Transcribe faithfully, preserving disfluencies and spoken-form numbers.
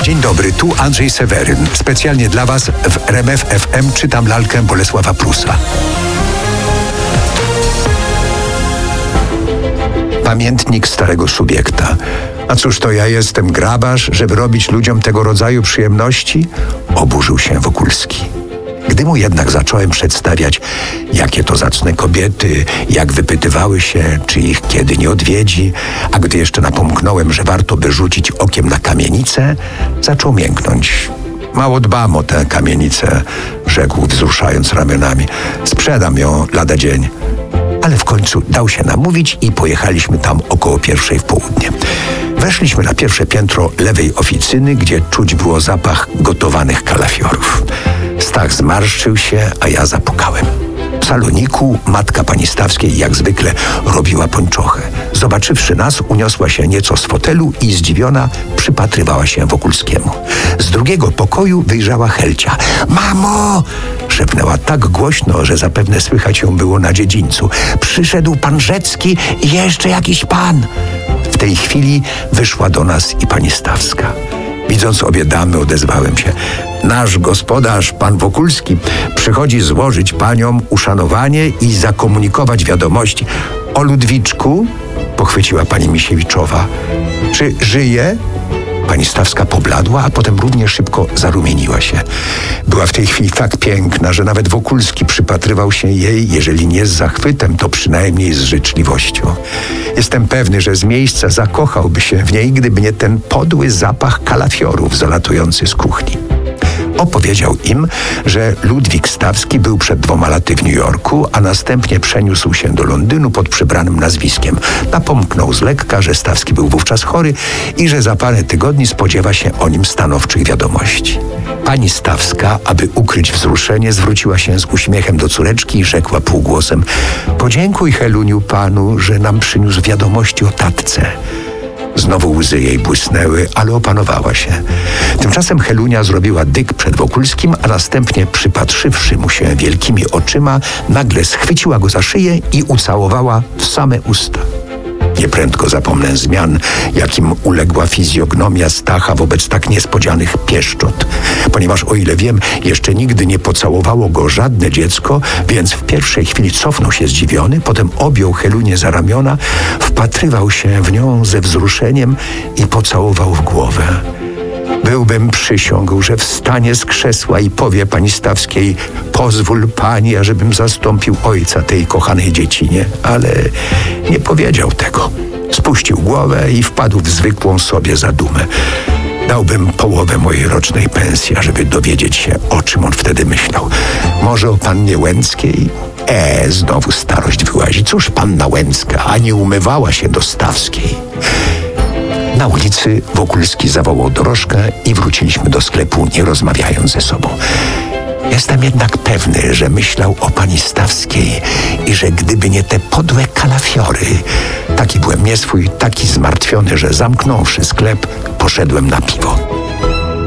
Dzień dobry, tu Andrzej Seweryn. Specjalnie dla Was w R M F F M czytam lalkę Bolesława Prusa. Pamiętnik starego subiekta. A cóż to ja jestem, grabarz, żeby robić ludziom tego rodzaju przyjemności? Oburzył się Wokulski. Gdy mu jednak zacząłem przedstawiać, jakie to zacne kobiety, jak wypytywały się, czy ich kiedy nie odwiedzi, a gdy jeszcze napomknąłem, że warto by rzucić okiem na kamienicę, zaczął mięknąć. Mało dbam o tę kamienicę, rzekł, wzruszając ramionami. Sprzedam ją lada dzień. Ale w końcu dał się namówić i pojechaliśmy tam około pierwszej w południe. Weszliśmy na pierwsze piętro lewej oficyny, gdzie czuć było zapach gotowanych kalafiorów. Stach zmarszczył się, a ja zapukałem. W saloniku matka pani Stawskiej jak zwykle robiła pończochę. Zobaczywszy nas, uniosła się nieco z fotelu i zdziwiona przypatrywała się Wokulskiemu. Z drugiego pokoju wyjrzała Helcia. Mamo! Szepnęła tak głośno, że zapewne słychać ją było na dziedzińcu. Przyszedł pan Rzecki i jeszcze jakiś pan. W tej chwili wyszła do nas i pani Stawska. Widząc obie damy, odezwałem się. Nasz gospodarz, pan Wokulski, przychodzi złożyć paniom uszanowanie i zakomunikować wiadomości. O Ludwiczku? Pochwyciła pani Misiewiczowa. Czy żyje? Pani Stawska pobladła, a potem równie szybko zarumieniła się. Była w tej chwili tak piękna, że nawet Wokulski przypatrywał się jej, jeżeli nie z zachwytem, to przynajmniej z życzliwością. Jestem pewny, że z miejsca zakochałby się w niej, gdyby nie ten podły zapach kalafiorów zalatujący z kuchni. Opowiedział im, że Ludwik Stawski był przed dwoma laty w New Yorku, a następnie przeniósł się do Londynu pod przybranym nazwiskiem. Napomknął z lekka, że Stawski był wówczas chory i że za parę tygodni spodziewa się o nim stanowczych wiadomości. Pani Stawska, aby ukryć wzruszenie, zwróciła się z uśmiechem do córeczki i rzekła półgłosem: podziękuj, Heluniu, panu, że nam przyniósł wiadomości o tatce. Znowu łzy jej błysnęły, ale opanowała się. Tymczasem Helunia zrobiła dyg przed Wokulskim, a następnie, przypatrzywszy mu się wielkimi oczyma, nagle schwyciła go za szyję i ucałowała w same usta. Nieprędko zapomnę zmian, jakim uległa fizjognomia Stacha wobec tak niespodzianych pieszczot. Ponieważ, o ile wiem, jeszcze nigdy nie pocałowało go żadne dziecko, więc w pierwszej chwili cofnął się zdziwiony, potem objął Helunię za ramiona, wpatrywał się w nią ze wzruszeniem i pocałował w głowę. Byłbym przysiągł, że wstanie z krzesła i powie pani Stawskiej: pozwól pani, ażebym zastąpił ojca tej kochanej dziecinie, ale nie powiedział tego. Spuścił głowę i wpadł w zwykłą sobie zadumę. Dałbym połowę mojej rocznej pensji, ażeby dowiedzieć się, o czym on wtedy myślał. Może o pannie Łęckiej? E, znowu starość wyłazi. Cóż panna Łęcka, ani umywała się do Stawskiej. Na ulicy Wokulski zawołał dorożkę i wróciliśmy do sklepu, nie rozmawiając ze sobą. Jestem jednak pewny, że myślał o pani Stawskiej i że gdyby nie te podłe kalafiory, taki byłem nieswój, taki zmartwiony, że zamknąwszy sklep, poszedłem na piwo.